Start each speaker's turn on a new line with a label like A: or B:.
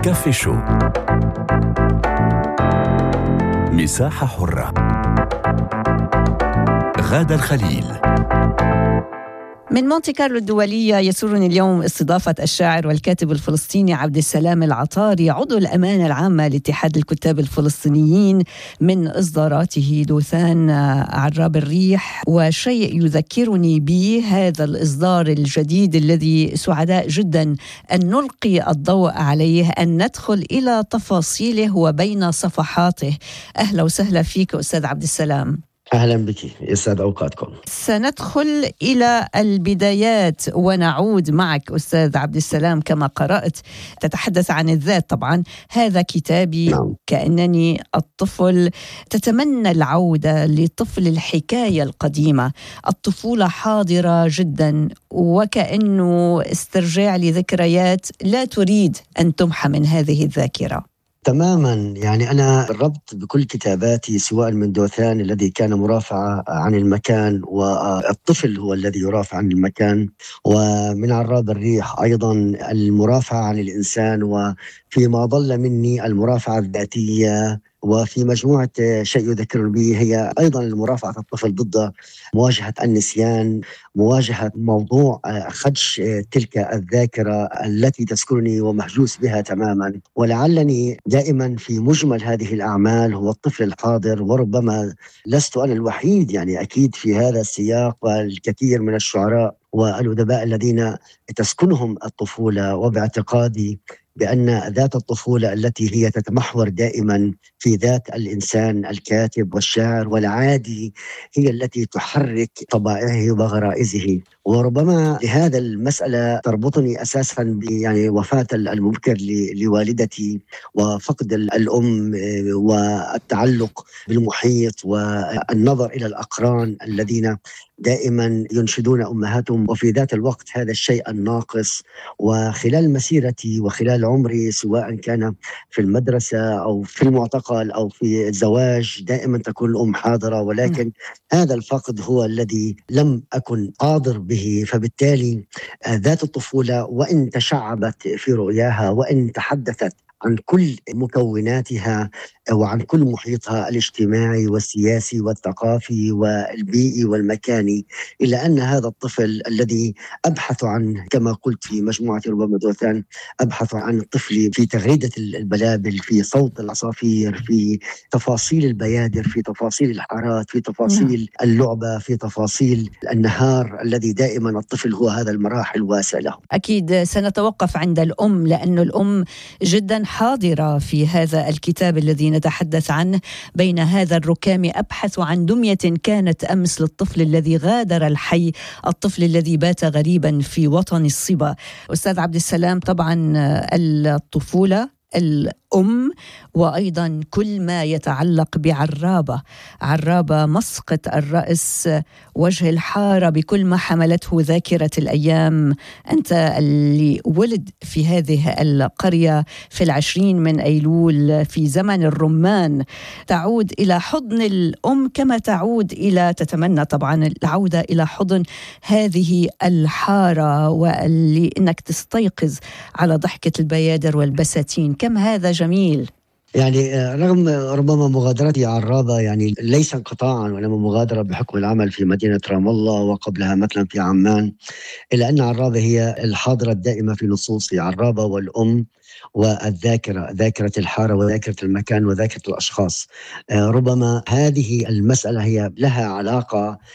A: كافي شو، مساحة حرة. غادة الخليل.
B: من مونتي كارلو الدولية يسرني اليوم استضافة الشاعر والكاتب الفلسطيني عبد السلام العطاري، عضو الأمانة العامة لاتحاد الكتاب الفلسطينيين، من إصداراته دوثان عراب الريح. وشيء يذكرني به هذا الإصدار الجديد الذي سعداء جدا أن نلقي الضوء عليه، أن ندخل إلى تفاصيله وبين صفحاته. أهلا وسهلا فيك أستاذ عبد السلام.
C: أهلا بك، يسعد أوقاتكم.
B: سندخل إلى البدايات ونعود معك أستاذ عبد السلام. كما قرأت تتحدث عن الذات، طبعا هذا كتابي.
C: نعم.
B: كأنني الطفل، تتمنى العودة لطفل الحكاية القديمة. الطفولة حاضرة جدا، وكأنه استرجاع لذكريات لا تريد أن تمحى من هذه الذاكرة.
C: تماما، يعني أنا بالربط بكل كتاباتي، سواء من دوثان الذي كان مرافعة عن المكان والطفل هو الذي يرافع عن المكان، ومن عراب الريح أيضا المرافعة عن الإنسان، وفيما ظل مني المرافعة الذاتية، وفي مجموعة شيء يذكرني به هي أيضا المرافعة الطفل ضد مواجهة النسيان، مواجهة موضوع خدش تلك الذاكرة التي تذكرني ومحجوس بها تماما. ولعلني دائما في مجمل هذه الأعمال هو الطفل الحاضر، وربما لست أنا الوحيد، يعني أكيد في هذا السياق والكثير من الشعراء والأدباء الذين تسكنهم الطفولة، وباعتقادي بأن ذات الطفولة التي هي تتمحور دائما في ذات الإنسان الكاتب والشاعر والعادي هي التي تحرك طبائعه وغرائزه. وربما لهذا المسألة تربطني أساسا يعني وفاة المبكر لوالدتي، وفقد الأم، والتعلق بالمحيط، والنظر إلى الأقران الذين دائما ينشدون أمهاتهم، وفي ذات الوقت هذا الشيء الناقص. وخلال مسيرتي وخلال عمري، سواء كان في المدرسة أو في المعتقل أو في الزواج، دائما تكون الأم حاضرة، ولكن هذا الفقد هو الذي لم أكن قادر به. فبالتالي ذات الطفولة وإن تشعبت في رؤياها، وإن تحدثت عن كل مكوناتها وعن كل محيطها الاجتماعي والسياسي والثقافي والبيئي والمكاني، إلا أن هذا الطفل الذي أبحث عنه، كما قلت في مجموعة ربما دوثان، أبحث عن الطفل في تغريدة البلابل، في صوت العصافير، في تفاصيل البيادر، في تفاصيل الحارات، في تفاصيل اللعبة، في تفاصيل النهار الذي دائما الطفل هو هذا المراحل واسع له.
B: أكيد سنتوقف عند الأم، لأن الأم جدا حاضرة في هذا الكتاب الذي نتحدث عنه. بين هذا الركام أبحث عن دمية كانت أمس للطفل الذي غادر الحي، الطفل الذي بات غريبا في وطن الصبا. أستاذ عبد السلام، طبعا الطفولة، الأم، وأيضا كل ما يتعلق بعرابة، عرابة مسقط الرأس، وجه الحارة بكل ما حملته ذاكرة الأيام. أنت اللي ولد في هذه القرية في 20 من أيلول في زمن الرمان، تعود إلى حضن الأم كما تعود إلى، تتمنى طبعا العودة إلى حضن هذه الحارة، واللي إنك تستيقظ على ضحكة البيادر والبساتين. كم هذا جميل.
C: يعني رغم ربما مغادرتي عرابة يعني ليس انقطاعا، وإنما مغادرة بحكم العمل في مدينة رام الله، وقبلها مثلا في عمان، إلا أن عرابة هي الحاضرة الدائمة في نصوصي. عرابة والأم والذاكرة، ذاكرة الحارة وذاكرة المكان وذاكرة الأشخاص. ربما هذه المسألة هي لها علاقة